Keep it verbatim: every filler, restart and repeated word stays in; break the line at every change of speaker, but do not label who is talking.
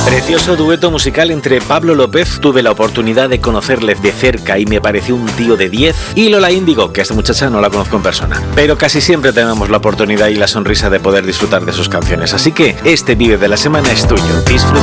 Precioso dueto musical entre Pablo López, tuve la oportunidad de conocerle de cerca y me pareció un tío de diez, y Lola Índigo, que a esta muchacha no la conozco en persona, pero casi siempre tenemos la oportunidad y la sonrisa de poder disfrutar de sus canciones, así que este vídeo de la semana es tuyo. Disfruta.